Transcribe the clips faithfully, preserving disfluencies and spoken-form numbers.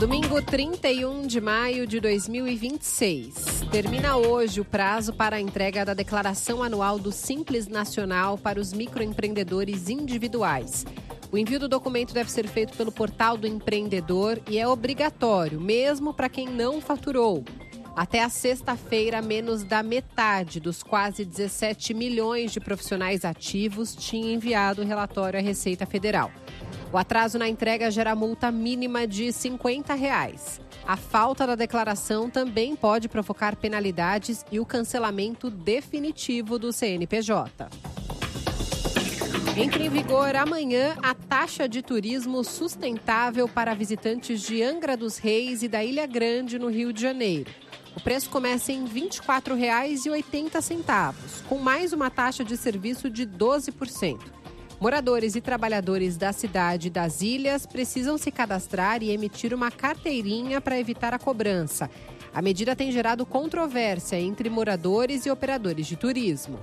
Domingo, trinta e um de maio de dois mil e vinte e seis. Termina hoje o prazo para a entrega da Declaração Anual do Simples Nacional para os microempreendedores individuais. O envio do documento deve ser feito pelo Portal do Empreendedor e é obrigatório, mesmo para quem não faturou. Até a sexta-feira, menos da metade dos quase dezessete milhões de profissionais ativos tinha enviado o relatório à Receita Federal. O atraso na entrega gera multa mínima de cinquenta reais. A falta da declaração também pode provocar penalidades e o cancelamento definitivo do C N P J. Entra em vigor amanhã a taxa de turismo sustentável para visitantes de Angra dos Reis e da Ilha Grande, no Rio de Janeiro. O preço começa em vinte e quatro reais e oitenta centavos, com mais uma taxa de serviço de doze por cento. Moradores e trabalhadores da cidade e das ilhas precisam se cadastrar e emitir uma carteirinha para evitar a cobrança. A medida tem gerado controvérsia entre moradores e operadores de turismo.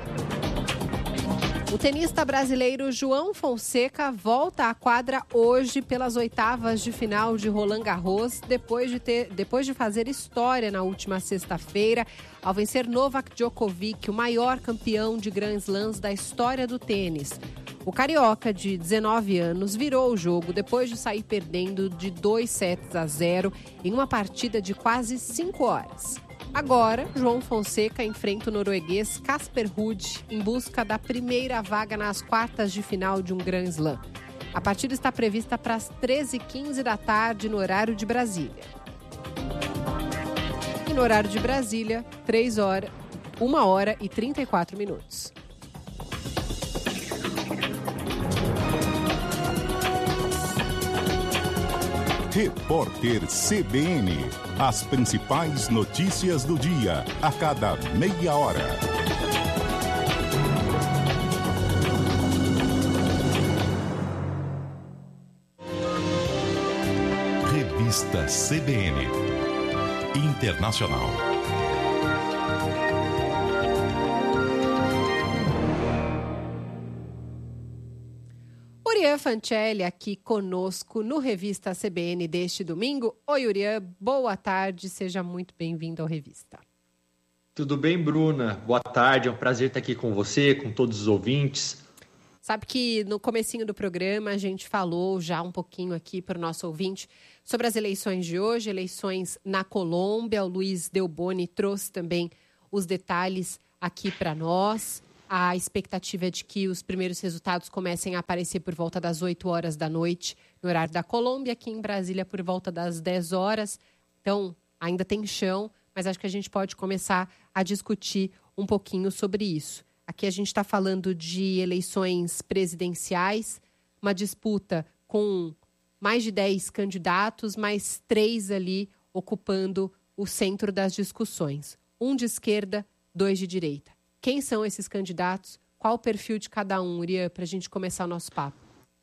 O tenista brasileiro João Fonseca volta à quadra hoje pelas oitavas de final de Roland Garros, depois de, ter, depois de fazer história na última sexta-feira, ao vencer Novak Djokovic, o maior campeão de Grand Slams da história do tênis. O carioca, de dezenove anos, virou o jogo depois de sair perdendo de dois sets a zero em uma partida de quase cinco horas. Agora, João Fonseca enfrenta o norueguês Casper Ruud em busca da primeira vaga nas quartas de final de um Grand Slam. A partida está prevista para as treze e quinze da tarde no horário de Brasília. E no horário de Brasília, três horas, uma hora e trinta e quatro minutos. Repórter C B N. As principais notícias do dia, a cada meia hora. Revista C B N Internacional. Urian Fancelli aqui conosco no Revista C B N deste domingo. Oi, Urian, boa tarde, seja muito bem-vindo ao Revista. Tudo bem, Bruna? Boa tarde, é um prazer estar aqui com você, com todos os ouvintes. Sabe que no comecinho do programa a gente falou já um pouquinho aqui para o nosso ouvinte sobre as eleições de hoje, eleições na Colômbia. O Luiz Delboni trouxe também os detalhes aqui para nós. A expectativa é de que os primeiros resultados comecem a aparecer por volta das oito horas da noite, no horário da Colômbia, aqui em Brasília por volta das dez horas. Então, ainda tem chão, mas acho que a gente pode começar a discutir um pouquinho sobre isso. Aqui a gente está falando de eleições presidenciais, uma disputa com mais de dez candidatos, mais três ali ocupando o centro das discussões. Um de esquerda, dois de direita. Quem são esses candidatos? Qual o perfil de cada um, Urian, para a gente começar o nosso papo?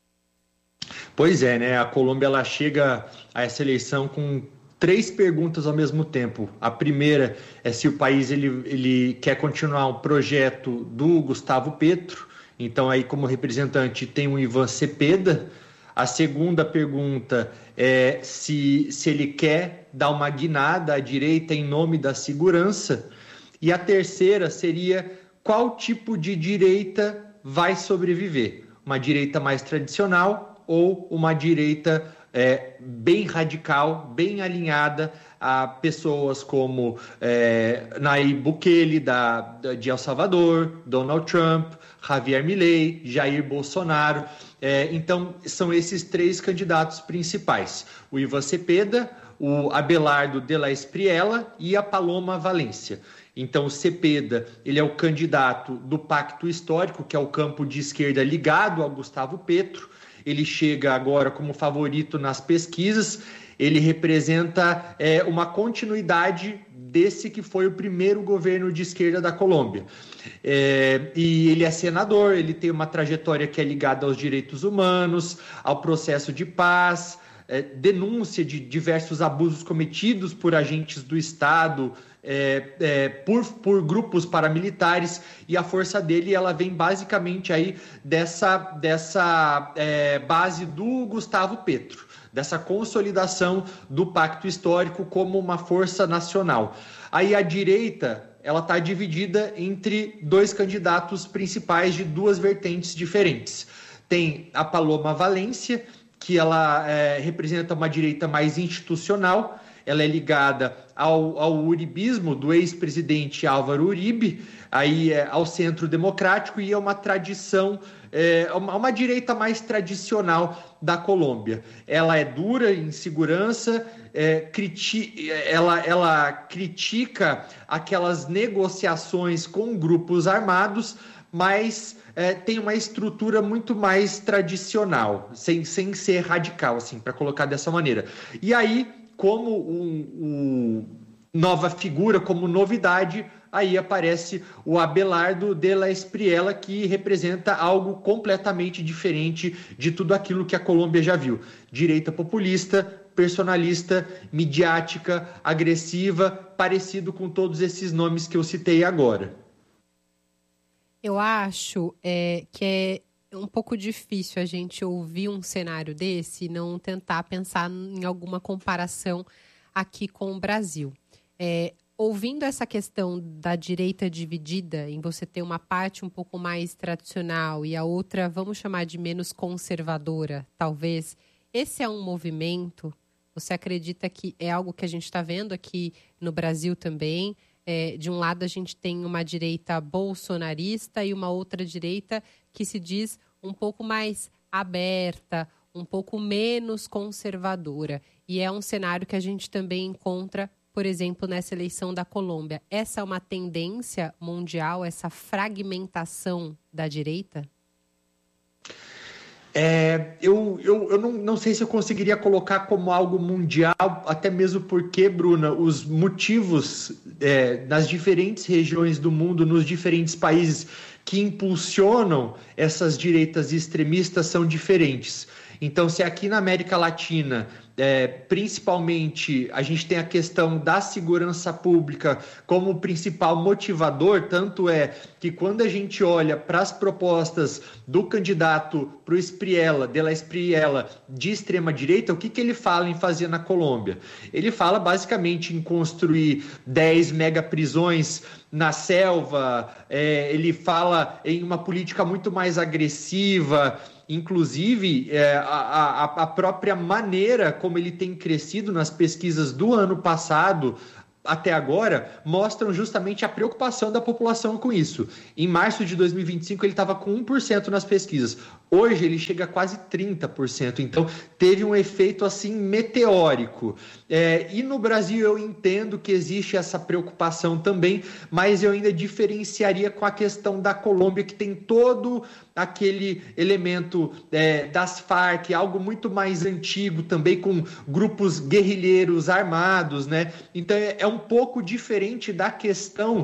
Pois é, né? A Colômbia ela chega a essa eleição com três perguntas ao mesmo tempo. A primeira é se o país ele, ele quer continuar um projeto do Gustavo Petro. Então, aí, como representante, tem o Ivan Cepeda. A segunda pergunta é se, se ele quer dar uma guinada à direita em nome da segurança. E a terceira seria qual tipo de direita vai sobreviver? Uma direita mais tradicional ou uma direita é, bem radical, bem alinhada a pessoas como é, Nayib Bukele, da, de El Salvador, Donald Trump, Javier Milei, Jair Bolsonaro. É, então, são esses três candidatos principais. O Ivan Cepeda, o Abelardo de la Espriella e a Paloma Valência. Então, o Cepeda, ele é o candidato do Pacto Histórico, que é o campo de esquerda ligado ao Gustavo Petro. Ele chega agora como favorito nas pesquisas. Ele representa é, uma continuidade desse que foi o primeiro governo de esquerda da Colômbia. É, e ele é senador, ele tem uma trajetória que é ligada aos direitos humanos, ao processo de paz, é, denúncia de diversos abusos cometidos por agentes do Estado, É, é, por, por grupos paramilitares, e a força dele ela vem basicamente aí dessa, dessa é, base do Gustavo Petro, dessa consolidação do pacto histórico como uma força nacional. Aí a direita ela está dividida entre dois candidatos principais de duas vertentes diferentes. Tem a Paloma Valência, que ela é, representa uma direita mais institucional. Ela é ligada ao, ao uribismo do ex-presidente Álvaro Uribe, aí é, ao centro democrático, e é uma tradição, é uma, uma direita mais tradicional da Colômbia. Ela é dura em segurança, é, criti, ela, ela critica aquelas negociações com grupos armados, mas é, tem uma estrutura muito mais tradicional, sem, sem ser radical, assim, para colocar dessa maneira. E aí, como um, um, nova figura, como novidade, aí aparece o Abelardo de la Espriella, que representa algo completamente diferente de tudo aquilo que a Colômbia já viu. Direita populista, personalista, midiática, agressiva, parecido com todos esses nomes que eu citei agora. Eu acho é, que é um pouco difícil a gente ouvir um cenário desse e não tentar pensar em alguma comparação aqui com o Brasil. É, ouvindo essa questão da direita dividida, em você ter uma parte um pouco mais tradicional e a outra, vamos chamar de menos conservadora, talvez, esse é um movimento, você acredita que é algo que a gente está vendo aqui no Brasil também? É, de um lado a gente tem uma direita bolsonarista e uma outra direita que se diz um pouco mais aberta, um pouco menos conservadora. E é um cenário que a gente também encontra, por exemplo, nessa eleição da Colômbia. Essa é uma tendência mundial, essa fragmentação da direita? É, eu eu, eu não, não sei se eu conseguiria colocar como algo mundial, até mesmo porque, Bruna, os motivos é, nas diferentes regiões do mundo, nos diferentes países que impulsionam essas direitas extremistas são diferentes. Então, se aqui na América Latina, é, principalmente, a gente tem a questão da segurança pública como principal motivador, tanto é que quando a gente olha para as propostas do candidato para o Espriella, de la Espriella, de extrema-direita, o que, que ele fala em fazer na Colômbia? Ele fala basicamente em construir dez megaprisões na selva, é, ele fala em uma política muito mais agressiva. Inclusive, é, a, a, a própria maneira como ele tem crescido nas pesquisas do ano passado até agora mostram justamente a preocupação da população com isso. Em março de dois mil e vinte e cinco, ele estava com um por cento nas pesquisas. Hoje, ele chega a quase trinta por cento. Então, teve um efeito assim meteórico. É, e no Brasil, eu entendo que existe essa preocupação também, mas eu ainda diferenciaria com a questão da Colômbia, que tem todo aquele elemento é, das Farc, algo muito mais antigo, também com grupos guerrilheiros armados, né? Então é, é um pouco diferente da questão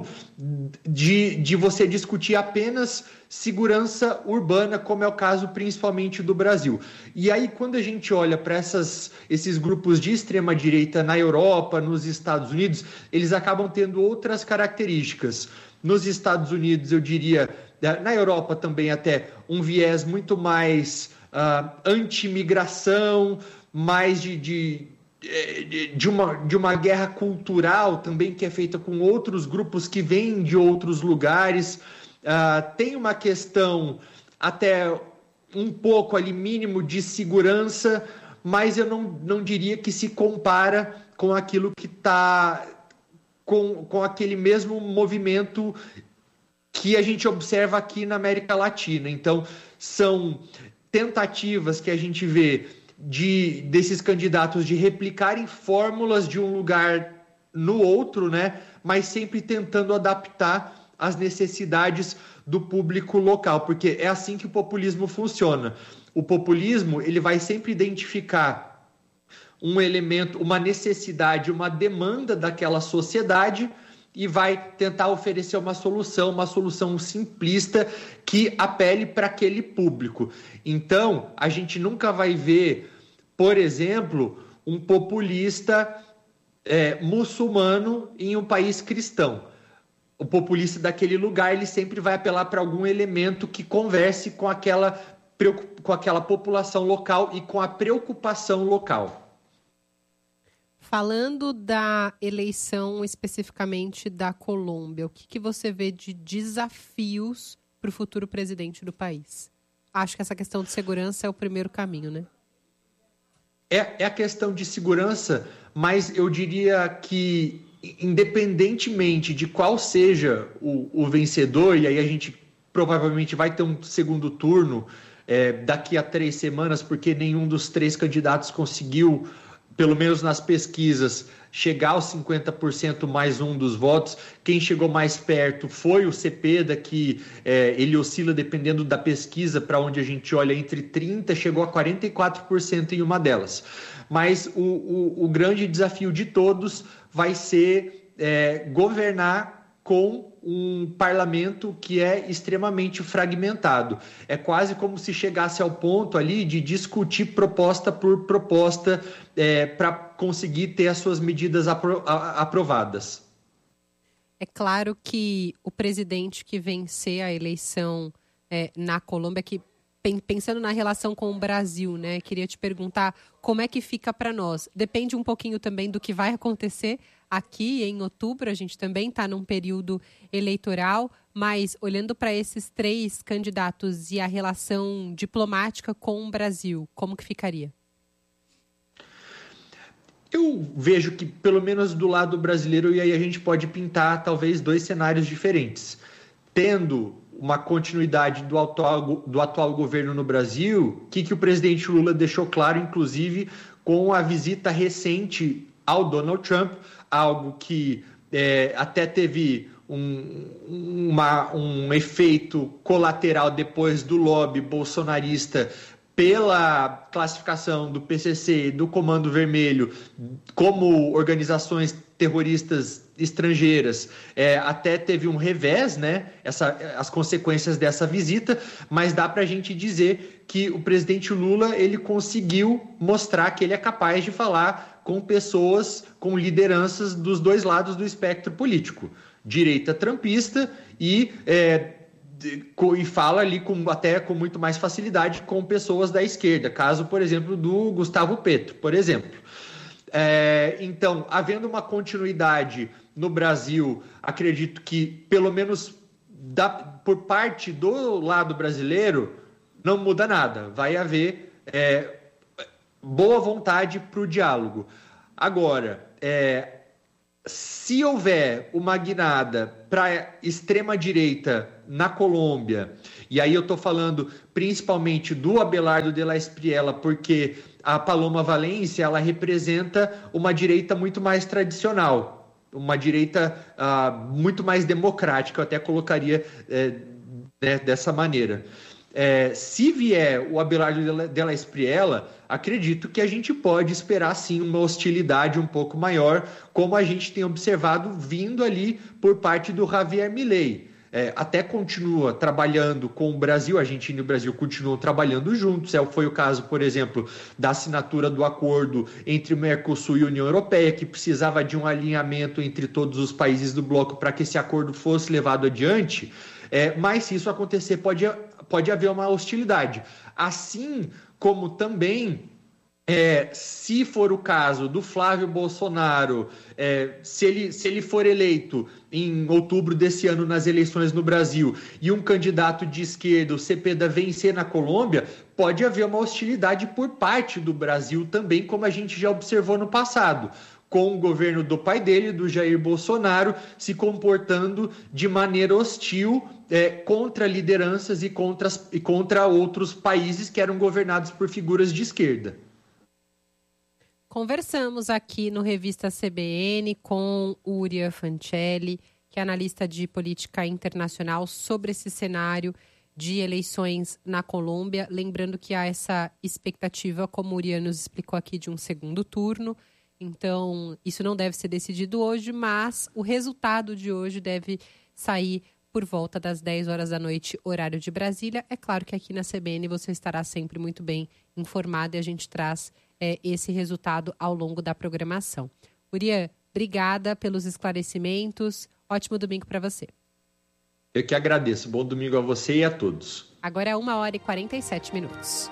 de, de você discutir apenas segurança urbana, como é o caso principalmente do Brasil. E aí, quando a gente olha para esses grupos de extrema-direita na Europa, nos Estados Unidos, eles acabam tendo outras características. Nos Estados Unidos, eu diria, na Europa também até, um viés muito mais uh, anti-migração, mais de, de, de, uma, de uma guerra cultural também, que é feita com outros grupos que vêm de outros lugares. Uh, tem uma questão até um pouco ali mínimo de segurança, mas eu não, não diria que se compara com aquilo que está... Com, com aquele mesmo movimento que a gente observa aqui na América Latina. Então, são tentativas que a gente vê de, desses candidatos de replicarem fórmulas de um lugar no outro, né? Mas sempre tentando adaptar às necessidades do público local, porque é assim que o populismo funciona. O populismo, ele vai sempre identificar um elemento, uma necessidade, uma demanda daquela sociedade e vai tentar oferecer uma solução, uma solução simplista que apele para aquele público. Então, a gente nunca vai ver por exemplo, um populista é, muçulmano em um país cristão. O populista daquele lugar, ele sempre vai apelar para algum elemento que converse com aquela, com aquela população local e com a preocupação local. Falando da eleição especificamente da Colômbia, o que, que você vê de desafios para o futuro presidente do país? Acho que essa questão de segurança é o primeiro caminho, né? É, é a questão de segurança, mas eu diria que, independentemente de qual seja o, o vencedor, e aí a gente provavelmente vai ter um segundo turno é, daqui a três semanas, porque nenhum dos três candidatos conseguiu, pelo menos nas pesquisas, chegar aos cinquenta por cento mais um dos votos. Quem chegou mais perto foi o Cepeda, que é, ele oscila dependendo da pesquisa, para onde a gente olha, entre trinta por cento, chegou a quarenta e quatro por cento em uma delas. Mas o, o, o grande desafio de todos vai ser é, governar com um parlamento que é extremamente fragmentado. É quase como se chegasse ao ponto ali de discutir proposta por proposta é, para conseguir ter as suas medidas apro- aprovadas. É claro que o presidente que vencer a eleição é, na Colômbia, que pensando na relação com o Brasil, né? Queria te perguntar como é que fica para nós. Depende um pouquinho também do que vai acontecer aqui em outubro. A gente também está num período eleitoral, mas olhando para esses três candidatos e a relação diplomática com o Brasil, como que ficaria? Eu vejo que, pelo menos do lado brasileiro, e aí a gente pode pintar talvez dois cenários diferentes. Tendo uma continuidade do atual, do atual governo no Brasil, o que, que o presidente Lula deixou claro, inclusive, com a visita recente ao Donald Trump, algo que é, até teve um, uma, um efeito colateral depois do lobby bolsonarista pela classificação do P C C e do Comando Vermelho como organizações terroristas estrangeiras, é, até teve um revés, né, essa, as consequências dessa visita, mas dá para a gente dizer que o presidente Lula ele conseguiu mostrar que ele é capaz de falar com pessoas, com lideranças dos dois lados do espectro político, direita trumpista e... É, e fala ali com, até com muito mais facilidade com pessoas da esquerda, caso, por exemplo, do Gustavo Petro, por exemplo. É, então, havendo uma continuidade no Brasil, acredito que, pelo menos da, por parte do lado brasileiro, não muda nada. Vai haver é, boa vontade para o diálogo. Agora, é, se houver uma guinada para a extrema-direita na Colômbia, e aí eu estou falando principalmente do Abelardo de la Espriella, porque a Paloma Valencia ela representa uma direita muito mais tradicional, uma direita uh, muito mais democrática, eu até colocaria é, né, dessa maneira. É, se vier o Abelardo de la Espriella, acredito que a gente pode esperar sim uma hostilidade um pouco maior, como a gente tem observado vindo ali por parte do Javier Milei. É, até continua trabalhando com o Brasil, a Argentina e o Brasil continuam trabalhando juntos. É, foi o caso, por exemplo, da assinatura do acordo entre o Mercosul e a União Europeia, que precisava de um alinhamento entre todos os países do bloco para que esse acordo fosse levado adiante. É, mas se isso acontecer, pode, pode haver uma hostilidade. Assim como também, é, se for o caso do Flávio Bolsonaro, é, se, ele, se ele for eleito em outubro desse ano nas eleições no Brasil e um candidato de esquerda, o Cepeda, vencer na Colômbia, pode haver uma hostilidade por parte do Brasil também, como a gente já observou no passado, com o governo do pai dele, do Jair Bolsonaro, se comportando de maneira hostil é, contra lideranças e contra, e contra outros países que eram governados por figuras de esquerda. Conversamos aqui no Revista C B N com Uria Fancelli, que é analista de política internacional, sobre esse cenário de eleições na Colômbia. Lembrando que há essa expectativa, como o Uria nos explicou aqui, de um segundo turno. Então, isso não deve ser decidido hoje, mas o resultado de hoje deve sair por volta das dez horas da noite, horário de Brasília. É claro que aqui na C B N você estará sempre muito bem informado e a gente traz é, esse resultado ao longo da programação. Urian, obrigada pelos esclarecimentos. Ótimo domingo para você. Eu que agradeço. Bom domingo a você e a todos. Agora é uma hora e quarenta e sete minutos.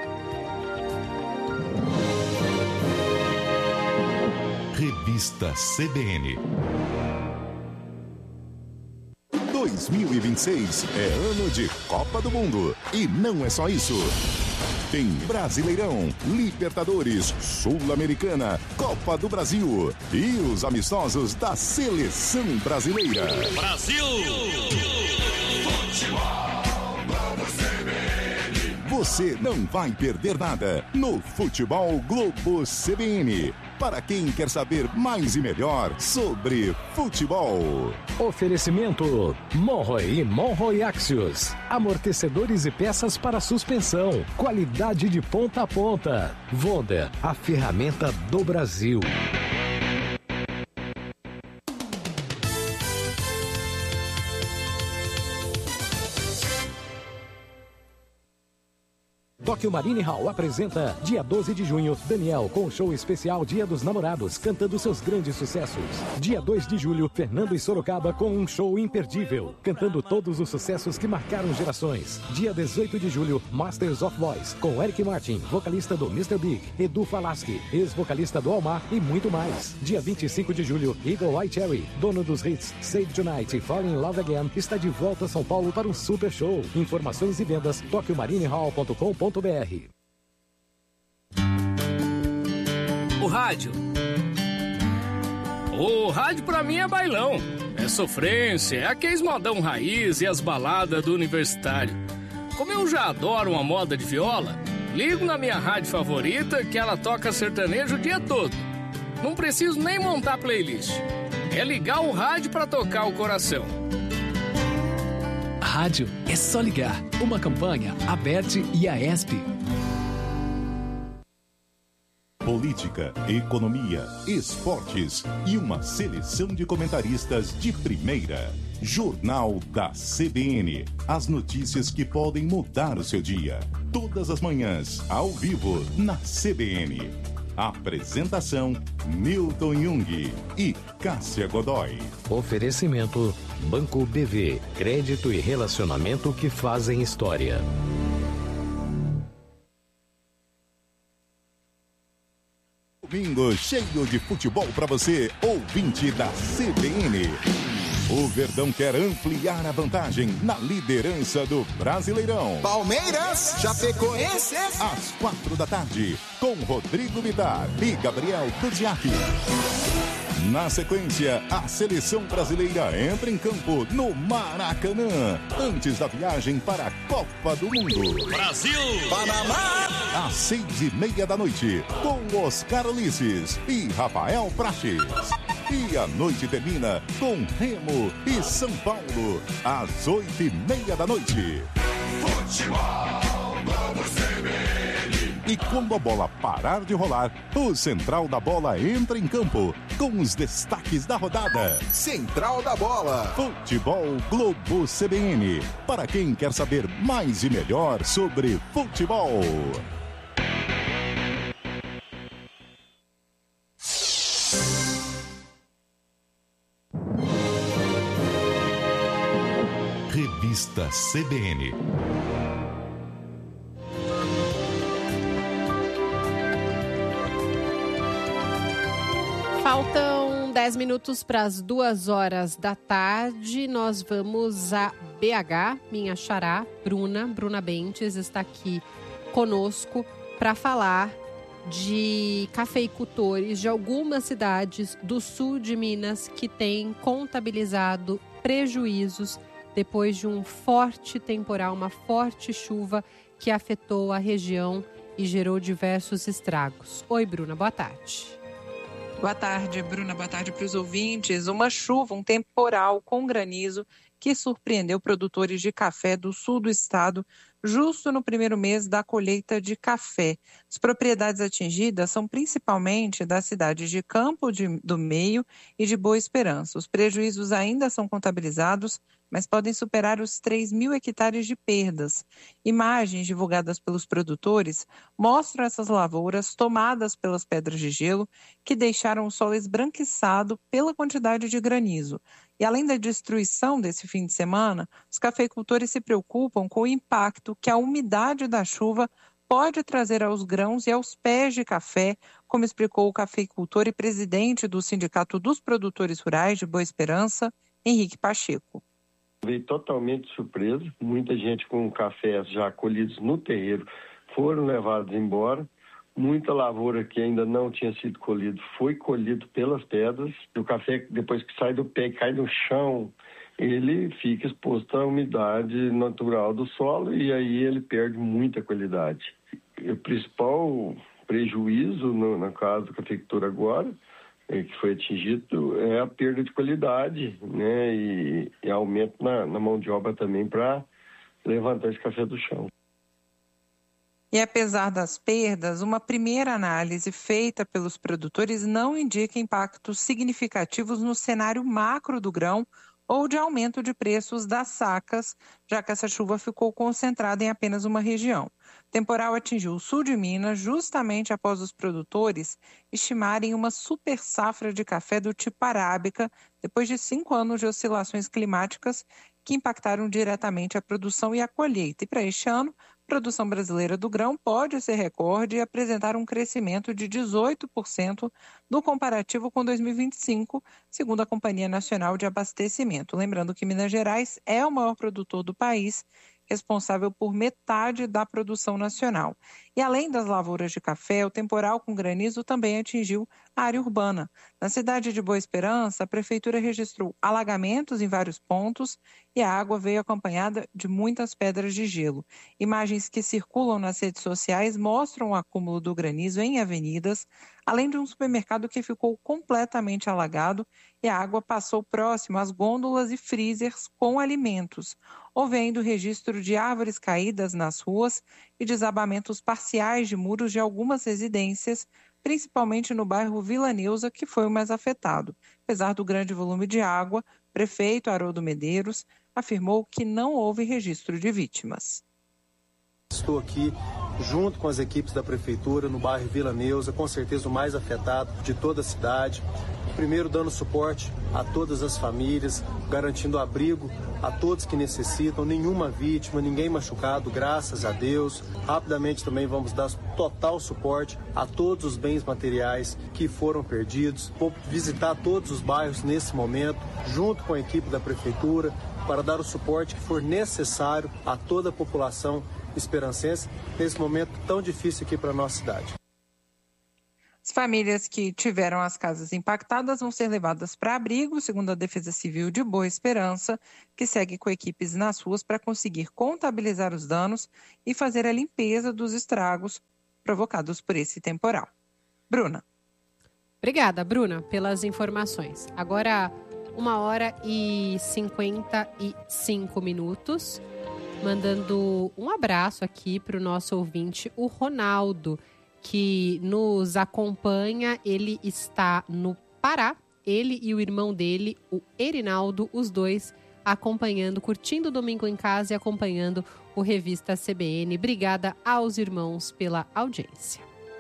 Revista C B N. dois mil e vinte e seis é ano de Copa do Mundo. E não é só isso. Tem Brasileirão, Libertadores, Sul-Americana, Copa do Brasil e os amistosos da Seleção Brasileira. Brasil! Você não vai perder nada no Futebol Globo C B N. Para quem quer saber mais e melhor sobre futebol. Oferecimento Monroe e Monroe Axios. Amortecedores e peças para suspensão. Qualidade de ponta a ponta. Vonda, a ferramenta do Brasil. Tóquio Marine Hall apresenta, dia doze de junho, Daniel com o show especial Dia dos Namorados, cantando seus grandes sucessos. Dia dois de julho, Fernando e Sorocaba com um show imperdível, cantando todos os sucessos que marcaram gerações. Dia dezoito de julho, Masters of Voice, com Eric Martin, vocalista do mister Big, Edu Falaschi, ex-vocalista do Almar e muito mais. Dia vinte e cinco de julho, Eagle Eye Cherry, dono dos hits Save Tonight e Fall in Love Again, está de volta a São Paulo para um super show. Informações e vendas, tóquio marine hall ponto com ponto br. O rádio. O rádio pra mim é bailão. É sofrência, é aqueles modão raiz e as baladas do universitário. Como eu já adoro uma moda de viola, ligo na minha rádio favorita que ela toca sertanejo o dia todo. Não preciso nem montar playlist. É ligar o rádio pra tocar o coração. Rádio é só ligar. Uma campanha, Aberte e a ESP. Política, economia, esportes e uma seleção de comentaristas de primeira. Jornal da C B N. As notícias que podem mudar o seu dia. Todas as manhãs, ao vivo, na C B N. Apresentação, Milton Jung e Cássia Godoy. Oferecimento Banco B V. Crédito e relacionamento que fazem história. Domingo cheio de futebol para você, ouvinte da C B N. O Verdão quer ampliar a vantagem na liderança do Brasileirão. Palmeiras, Chapecoense. Às quatro da tarde, com Rodrigo Vidal e Gabriel Kudziak. Na sequência, a seleção brasileira entra em campo no Maracanã, antes da viagem para a Copa do Mundo. Brasil! Panamá! Às seis e meia da noite, com Oscar Ulisses e Rafael Prates. E a noite termina com Remo e São Paulo, às oito e meia da noite. Futebol, vamos C B N. E quando a bola parar de rolar, o Central da Bola entra em campo com os destaques da rodada. Central da Bola. Futebol Globo C B N. Para quem quer saber mais e melhor sobre futebol. Revista C B N. Faltam dez minutos para as duas horas da tarde. Nós vamos a B H. Minha xará, Bruna, Bruna Bentes, está aqui conosco para falar de cafeicultores de algumas cidades do sul de Minas que têm contabilizado prejuízos depois de um forte temporal, uma forte chuva que afetou a região e gerou diversos estragos. Oi, Bruna, boa tarde. Boa tarde, Bruna. Boa tarde para os ouvintes. Uma chuva, um temporal com granizo que surpreendeu produtores de café do sul do estado justo no primeiro mês da colheita de café. As propriedades atingidas são principalmente das cidades de Campo de, do Meio e de Boa Esperança. Os prejuízos ainda são contabilizados, mas podem superar os três mil hectares de perdas. Imagens divulgadas pelos produtores mostram essas lavouras tomadas pelas pedras de gelo que deixaram o solo esbranquiçado pela quantidade de granizo. E além da destruição desse fim de semana, os cafeicultores se preocupam com o impacto que a umidade da chuva pode trazer aos grãos e aos pés de café, como explicou o cafeicultor e presidente do Sindicato dos Produtores Rurais de Boa Esperança, Henrique Pacheco. Veio totalmente surpreso, muita gente com cafés já colhidos no terreiro foram levados embora, muita lavoura que ainda não tinha sido colhido foi colhido pelas pedras, o café depois que sai do pé e cai no chão, ele fica exposto à umidade natural do solo e aí ele perde muita qualidade. O principal prejuízo, no, no caso da cafeicultura agora, que foi atingido, é a perda de qualidade, né, e, e aumento na, na mão de obra também para levantar esse café do chão. E apesar das perdas, uma primeira análise feita pelos produtores não indica impactos significativos no cenário macro do grão ou de aumento de preços das sacas, já que essa chuva ficou concentrada em apenas uma região. O temporal atingiu o sul de Minas justamente após os produtores estimarem uma super safra de café do tipo arábica, depois de cinco anos de oscilações climáticas que impactaram diretamente a produção e a colheita. E para este ano, a produção brasileira do grão pode ser recorde e apresentar um crescimento de dezoito por cento no comparativo com dois mil e vinte e cinco, segundo a Companhia Nacional de Abastecimento. Lembrando que Minas Gerais é o maior produtor do país, responsável por metade da produção nacional. E além das lavouras de café, o temporal com granizo também atingiu a área urbana. Na cidade de Boa Esperança, a prefeitura registrou alagamentos em vários pontos e a água veio acompanhada de muitas pedras de gelo. Imagens que circulam nas redes sociais mostram o acúmulo do granizo em avenidas, além de um supermercado que ficou completamente alagado e a água passou próximo às gôndolas e freezers com alimentos. Houve ainda o registro de árvores caídas nas ruas e desabamentos parciais de muros de algumas residências, principalmente no bairro Vila Neuza, que foi o mais afetado. Apesar do grande volume de água, o prefeito Haroldo Medeiros afirmou que não houve registro de vítimas. Estou aqui junto com as equipes da prefeitura no bairro Vila Neuza, com certeza o mais afetado de toda a cidade. Primeiro, dando suporte a todas as famílias, garantindo abrigo a todos que necessitam, nenhuma vítima, ninguém machucado, graças a Deus. Rapidamente também vamos dar total suporte a todos os bens materiais que foram perdidos. Vou visitar todos os bairros nesse momento, junto com a equipe da prefeitura, para dar o suporte que for necessário a toda a população esperancense nesse momento tão difícil aqui para a nossa cidade. As famílias que tiveram as casas impactadas vão ser levadas para abrigo, segundo a Defesa Civil de Boa Esperança, que segue com equipes nas ruas para conseguir contabilizar os danos e fazer a limpeza dos estragos provocados por esse temporal. Bruna. Obrigada, Bruna, pelas informações. Agora, uma hora e cinquenta e cinco minutos, mandando um abraço aqui para o nosso ouvinte, o Ronaldo, que nos acompanha. Ele está no Pará, ele e o irmão dele, o Erinaldo, os dois acompanhando, curtindo o Domingo em Casa e acompanhando o Revista C B N. Obrigada aos irmãos pela audiência.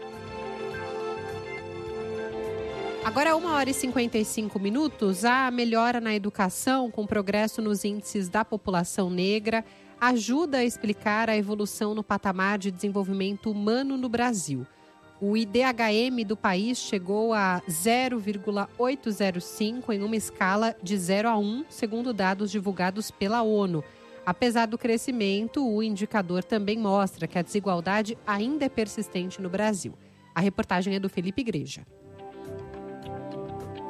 Agora, uma hora e cinquenta e cinco minutos, a melhora na educação com progresso nos índices da população negra ajuda a explicar a evolução no patamar de desenvolvimento humano no Brasil. O I D H M do país chegou a zero vírgula oitocentos e cinco em uma escala de zero a um, segundo dados divulgados pela ONU. Apesar do crescimento, o indicador também mostra que a desigualdade ainda é persistente no Brasil. A reportagem é do Felipe Igreja.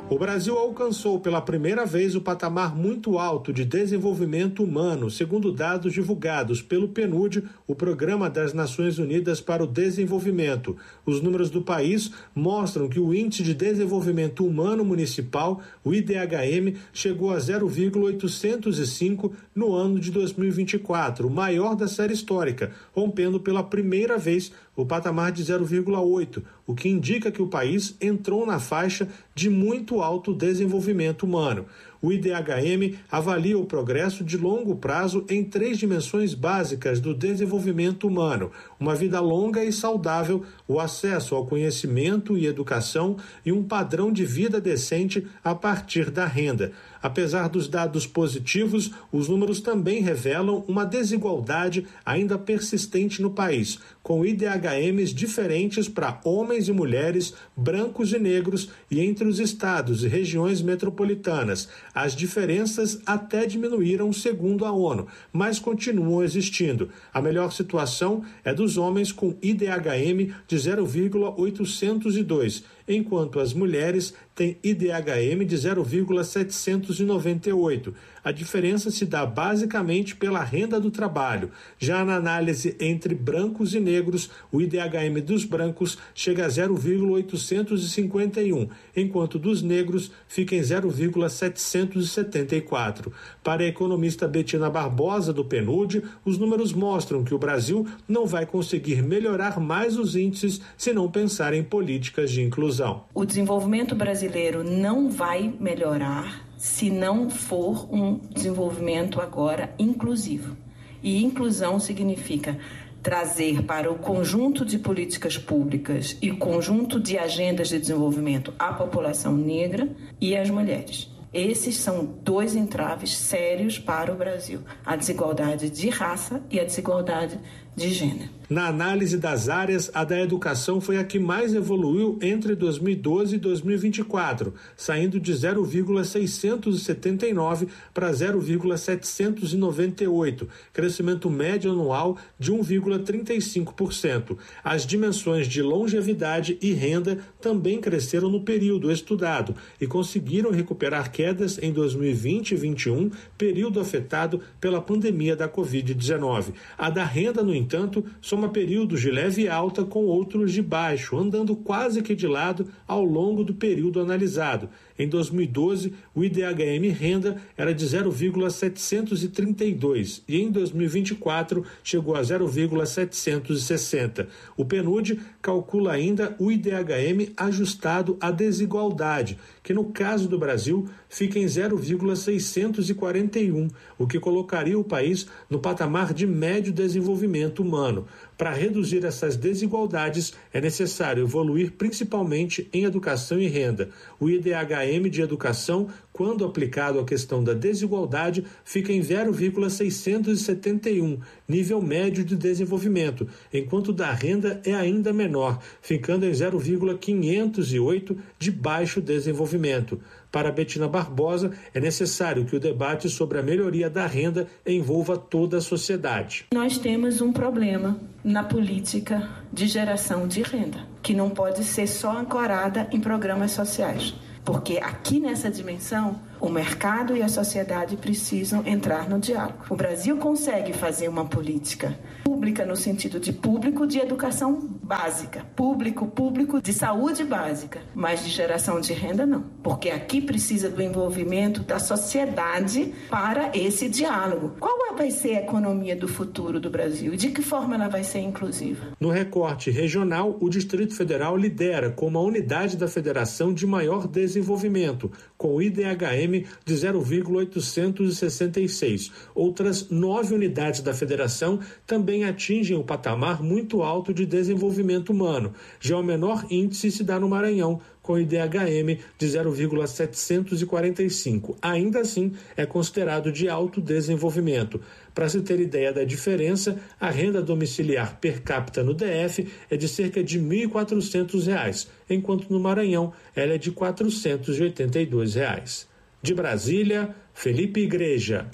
O Brasil alcançou pela primeira vez o patamar muito alto de desenvolvimento humano, segundo dados divulgados pelo PNUD, o Programa das Nações Unidas para o Desenvolvimento. Os números do país mostram que o Índice de Desenvolvimento Humano Municipal, o I D H M, chegou a zero vírgula oitocentos e cinco no ano de dois mil e vinte e quatro, o maior da série histórica, rompendo pela primeira vez o patamar de zero vírgula oito, o que indica que o país entrou na faixa de muito alto desenvolvimento humano. O I D H M avalia o progresso de longo prazo em três dimensões básicas do desenvolvimento humano: uma vida longa e saudável, o acesso ao conhecimento e educação e um padrão de vida decente a partir da renda. Apesar dos dados positivos, os números também revelam uma desigualdade ainda persistente no país, com I D H Ms diferentes para homens e mulheres, brancos e negros e entre os estados e regiões metropolitanas. As diferenças até diminuíram, segundo a ONU, mas continuam existindo. A melhor situação é dos homens com I D H M de zero vírgula oitocentos e dois, enquanto as mulheres têm I D H M de zero vírgula setecentos e noventa e oito. A diferença se dá basicamente pela renda do trabalho. Já na análise entre brancos e negros, o I D H M dos brancos chega a zero vírgula oitocentos e cinquenta e um, enquanto dos negros fica em zero vírgula setecentos e setenta e quatro. Para a economista Betina Barbosa, do PNUD, os números mostram que o Brasil não vai conseguir melhorar mais os índices se não pensar em políticas de inclusão. O desenvolvimento brasileiro não vai melhorar se não for um desenvolvimento agora inclusivo. E inclusão significa trazer para o conjunto de políticas públicas e conjunto de agendas de desenvolvimento a população negra e as mulheres. Esses são dois entraves sérios para o Brasil: a desigualdade de raça e a desigualdade de gênero. Na análise das áreas, a da educação foi a que mais evoluiu entre dois mil e doze e dois mil e vinte e quatro, saindo de zero vírgula seiscentos e setenta e nove para zero vírgula setecentos e noventa e oito, crescimento médio anual de um vírgula trinta e cinco por cento. As dimensões de longevidade e renda também cresceram no período estudado e conseguiram recuperar quedas em dois mil e vinte e dois mil e vinte e um, período afetado pela pandemia da covid dezenove. A da renda, no entanto, soma períodos de leve alta com outros de baixo, andando quase que de lado ao longo do período analisado. Em dois mil e doze, o I D H M renda era de zero vírgula setecentos e trinta e dois e em dois mil e vinte e quatro chegou a zero vírgula setecentos e sessenta. O PNUD calcula ainda o I D H M ajustado à desigualdade, que no caso do Brasil fica em zero vírgula seiscentos e quarenta e um, o que colocaria o país no patamar de médio desenvolvimento humano. Para reduzir essas desigualdades, é necessário evoluir principalmente em educação e renda. O I D H M de educação, quando aplicado à questão da desigualdade, fica em zero vírgula seiscentos e setenta e um, nível médio de desenvolvimento, enquanto da renda é ainda menor, ficando em zero vírgula quinhentos e oito de baixo desenvolvimento. Para Betina Barbosa, é necessário que o debate sobre a melhoria da renda envolva toda a sociedade. Nós temos um problema na política de geração de renda, que não pode ser só ancorada em programas sociais. Porque aqui nessa dimensão, o mercado e a sociedade precisam entrar no diálogo. O Brasil consegue fazer uma política pública no sentido de público de educação básica, público, público de saúde básica, mas de geração de renda não. Porque aqui precisa do envolvimento da sociedade para esse diálogo. Qual vai ser a economia do futuro do Brasil e de que forma ela vai ser inclusiva? No recorte regional, o Distrito Federal lidera como a unidade da federação de maior desenvolvimento, com o I D H M de zero vírgula oitocentos e sessenta e seis. Outras nove unidades da federação também atingem o patamar muito alto de desenvolvimento humano. Já o menor índice se dá no Maranhão, com I D H M de zero vírgula setecentos e quarenta e cinco. Ainda assim, é considerado de alto desenvolvimento. Para se ter ideia da diferença, a renda domiciliar per capita no D F é de cerca de mil e quatrocentos reais, enquanto no Maranhão ela é de quatrocentos e oitenta e dois reais. De Brasília, Felipe Igreja.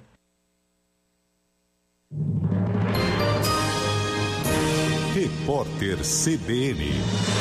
Repórter C B N.